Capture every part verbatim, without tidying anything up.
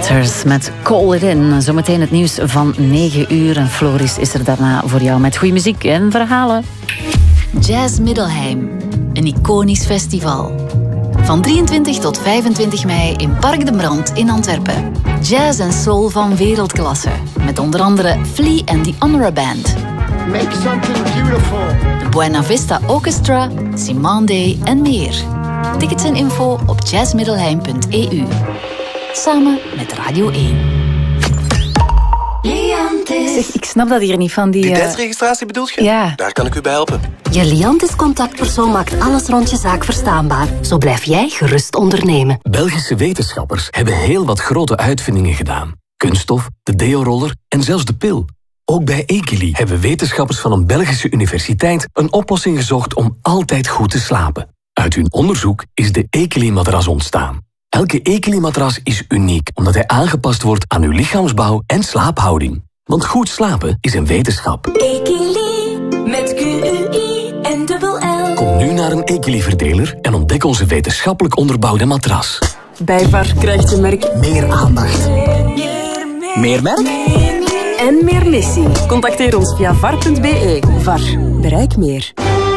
Waters met Call It In. Zometeen het nieuws van negen uur. En Floris is er daarna voor jou met goede muziek en verhalen. Jazz Middelheim. Een iconisch festival. Van drieëntwintig tot vijfentwintig mei in Park de Brand in Antwerpen. Jazz en soul van wereldklasse. Met onder andere Flea en The Honora Band. Make something beautiful. De Buena Vista Orchestra, Simone Day en meer. Tickets en info op jazz middelheim punt e u. Samen met Radio één. Zeg, ik snap dat hier niet van die... Identiteitsregistratie bedoelt je? Ja. Daar kan ik u bij helpen. Je Liantis-contactpersoon maakt alles rond je zaak verstaanbaar. Zo blijf jij gerust ondernemen. Belgische wetenschappers hebben heel wat grote uitvindingen gedaan. Kunststof, de deo-roller en zelfs de pil. Ook bij Ekeli hebben wetenschappers van een Belgische universiteit een oplossing gezocht om altijd goed te slapen. Uit hun onderzoek is de Ekeli-matras ontstaan. Elke Ekeli-matras is uniek, omdat hij aangepast wordt aan uw lichaamsbouw en slaaphouding. Want goed slapen is een wetenschap. Ekeli, met Q U I en dubbel L. Kom nu naar een Ekeli-verdeler en ontdek onze wetenschappelijk onderbouwde matras. Bij V A R krijgt je merk meer aandacht. Meer merk? En meer missie. Contacteer ons via v a r punt b e. V A R. Bereik meer.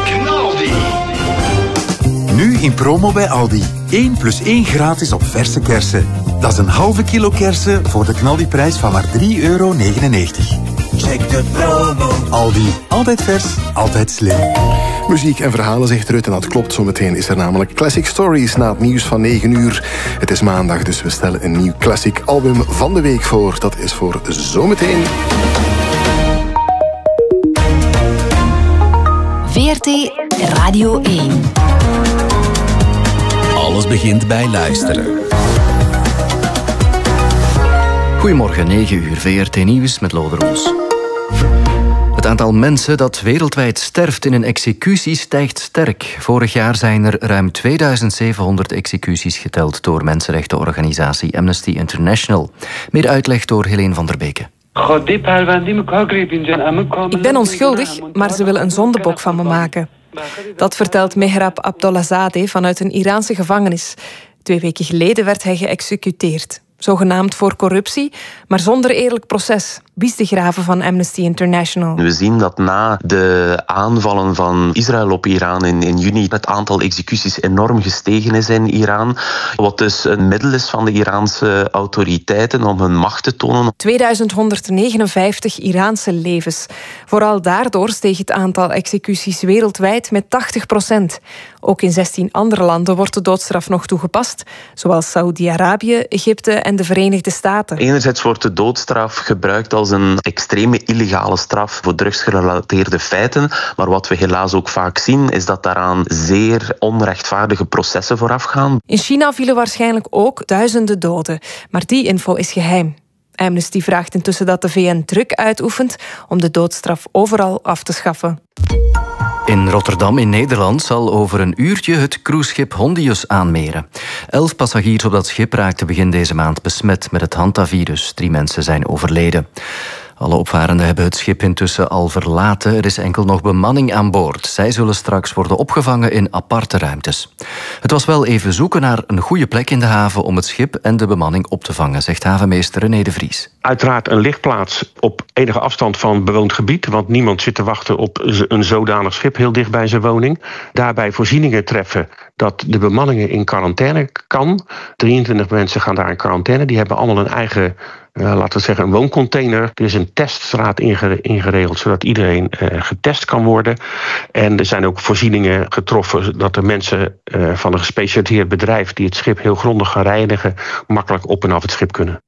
Nu in promo bij Aldi. één plus één gratis op verse kersen. Dat is een halve kilo kersen voor de knaldiprijs van maar drie euro negenennegentig. Check de promo. Aldi. Altijd vers, altijd slim. Muziek en verhalen, zegt Rut, en dat klopt. Zometeen is er namelijk Classic Stories na het nieuws van negen uur. Het is maandag, dus we stellen een nieuw classic album van de week voor. Dat is voor zometeen. V R T Radio één. Alles begint bij luisteren. Goedemorgen, negen uur, V R T Nieuws met Loderoos. Het aantal mensen dat wereldwijd sterft in een executie stijgt sterk. Vorig jaar zijn er ruim tweeduizend zevenhonderd executies geteld door mensenrechtenorganisatie Amnesty International. Meer uitleg door Helene van der Beke. Ik ben onschuldig, maar ze willen een zondebok van me maken. Dat vertelt Mehrab Abdollahzadeh vanuit een Iraanse gevangenis. Twee weken geleden werd hij geëxecuteerd. Zogenaamd voor corruptie, maar zonder eerlijk proces. Wies de Graven van Amnesty International. We zien dat na de aanvallen van Israël op Iran in, in juni het aantal executies enorm gestegen is in Iran. Wat dus een middel is van de Iraanse autoriteiten om hun macht te tonen. tweeduizend honderdnegenenvijftig Iraanse levens. Vooral daardoor steeg het aantal executies wereldwijd met tachtig procent. Ook in zestien andere landen wordt de doodstraf nog toegepast, zoals Saoedi-Arabië, Egypte en de Verenigde Staten. Enerzijds wordt de doodstraf gebruikt als een extreme illegale straf voor drugsgerelateerde feiten, maar wat we helaas ook vaak zien is dat daaraan zeer onrechtvaardige processen vooraf gaan. In China vielen waarschijnlijk ook duizenden doden, maar die info is geheim. Amnesty vraagt intussen dat de V N druk uitoefent om de doodstraf overal af te schaffen. In Rotterdam in Nederland zal over een uurtje het cruiseschip Hondius aanmeren. Elf passagiers op dat schip raakten begin deze maand besmet met het hantavirus. Drie mensen zijn overleden. Alle opvarenden hebben het schip intussen al verlaten. Er is enkel nog bemanning aan boord. Zij zullen straks worden opgevangen in aparte ruimtes. Het was wel even zoeken naar een goede plek in de haven om het schip en de bemanning op te vangen, zegt havenmeester René de Vries. Uiteraard een lichtplaats op enige afstand van bewoond gebied, want niemand zit te wachten op een zodanig schip heel dicht bij zijn woning. Daarbij voorzieningen treffen dat de bemanningen in quarantaine kan. drieëntwintig mensen gaan daar in quarantaine. Die hebben allemaal een eigen, uh, laten we zeggen, een wooncontainer. Er is een teststraat ingere- ingeregeld, zodat iedereen uh, getest kan worden. En er zijn ook voorzieningen getroffen dat de mensen uh, van een gespecialiseerd bedrijf die het schip heel grondig gaan reinigen, makkelijk op en af het schip kunnen.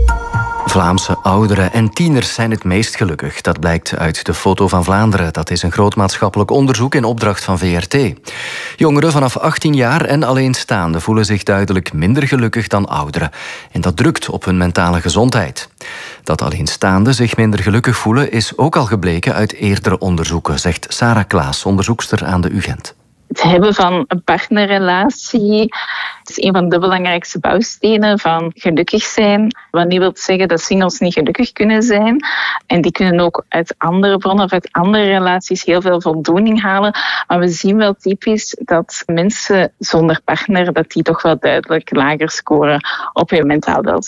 Vlaamse ouderen en tieners zijn het meest gelukkig. Dat blijkt uit de Foto van Vlaanderen. Dat is een groot maatschappelijk onderzoek in opdracht van V R T. Jongeren vanaf achttien jaar en alleenstaanden voelen zich duidelijk minder gelukkig dan ouderen. En dat drukt op hun mentale gezondheid. Dat alleenstaanden zich minder gelukkig voelen is ook al gebleken uit eerdere onderzoeken, zegt Sarah Klaas, onderzoekster aan de U Gent. Het hebben van een partnerrelatie is een van de belangrijkste bouwstenen van gelukkig zijn. Wat niet wil zeggen dat singles niet gelukkig kunnen zijn. En die kunnen ook uit andere bronnen of uit andere relaties heel veel voldoening halen. Maar we zien wel typisch dat mensen zonder partner dat die toch wel duidelijk lager scoren op hun mentaal welzijn.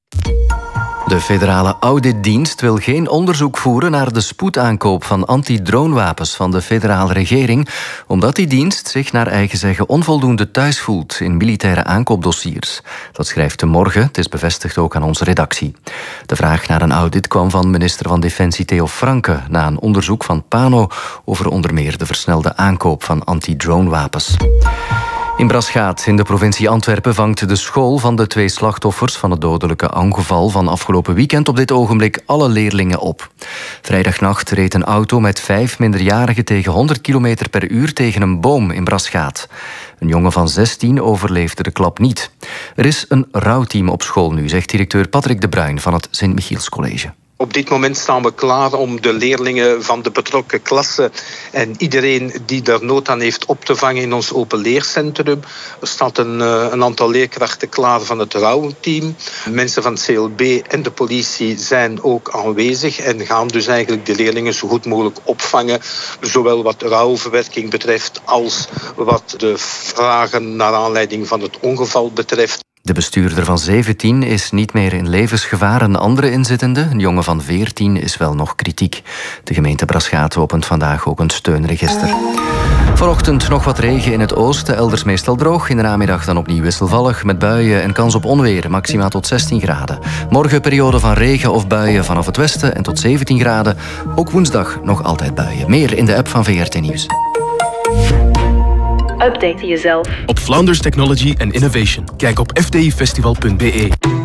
De federale auditdienst wil geen onderzoek voeren naar de spoedaankoop van anti-dronewapens van de federale regering, omdat die dienst zich naar eigen zeggen onvoldoende thuis voelt in militaire aankoopdossiers. Dat schrijft De Morgen, het is bevestigd ook aan onze redactie. De vraag naar een audit kwam van minister van Defensie Theo Franke na een onderzoek van PANO over onder meer de versnelde aankoop van anti-dronewapens. In Braschaat in de provincie Antwerpen vangt de school van de twee slachtoffers van het dodelijke ongeval van afgelopen weekend op dit ogenblik alle leerlingen op. Vrijdagnacht reed een auto met vijf minderjarigen tegen honderd kilometer per uur tegen een boom in Braschaat. Een jongen van zestien overleefde de klap niet. Er is een rouwteam op school nu, zegt directeur Patrick de Bruin van het Sint-Michiels College. Op dit moment staan we klaar om de leerlingen van de betrokken klassen en iedereen die daar nood aan heeft op te vangen in ons open leercentrum. Er staat een, een aantal leerkrachten klaar van het rouwteam. Mensen van het C L B en de politie zijn ook aanwezig en gaan dus eigenlijk de leerlingen zo goed mogelijk opvangen. Zowel wat rouwverwerking betreft als wat de vragen naar aanleiding van het ongeval betreft. De bestuurder van zeventien is niet meer in levensgevaar. Een andere inzittende, een jongen van veertien, is wel nog kritiek. De gemeente Braschaat opent vandaag ook een steunregister. Vanochtend nog wat regen in het oosten, elders meestal droog. In de namiddag dan opnieuw wisselvallig, met buien en kans op onweer. Maximaal tot zestien graden. Morgen periode van regen of buien vanaf het westen en tot zeventien graden. Ook woensdag nog altijd buien. Meer in de app van V R T Nieuws. Update jezelf op Flounders Technology and Innovation. Kijk op f d i festival punt b e.